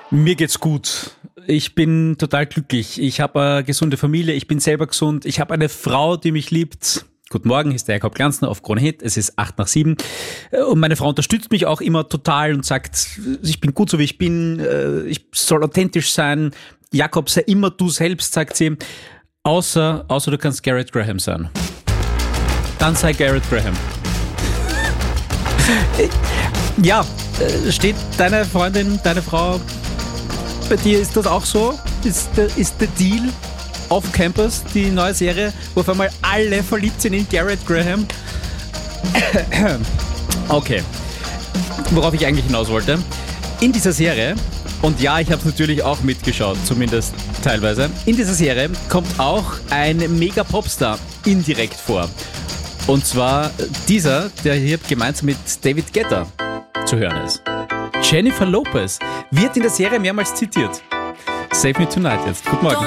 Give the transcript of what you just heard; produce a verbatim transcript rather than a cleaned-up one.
Mir geht's gut. Ich bin total glücklich. Ich habe eine gesunde Familie, ich bin selber gesund. Ich habe eine Frau, die mich liebt. Guten Morgen, hier ist der Jakob Glanzner auf Krone Hit. Es ist acht nach sieben. Und meine Frau unterstützt mich auch immer total und sagt, ich bin gut so wie ich bin. Ich soll authentisch sein. Jakob, sei immer du selbst, sagt sie. Außer, außer du kannst Garrett Graham sein. Dann sei Garrett Graham. Ja, steht deine Freundin, deine Frau, bei dir ist das auch so? Ist der, ist der Deal Off Campus, die neue Serie, wo auf einmal alle verliebt sind in Garrett Graham? Okay, worauf ich eigentlich hinaus wollte. In dieser Serie, und ja, ich habe es natürlich auch mitgeschaut, zumindest teilweise, in dieser Serie kommt auch ein Mega-Popstar indirekt vor. Und zwar dieser, der hier gemeinsam mit David Guetta zu hören ist. Jennifer Lopez wird in der Serie mehrmals zitiert. Save Me Tonight jetzt. Guten Morgen.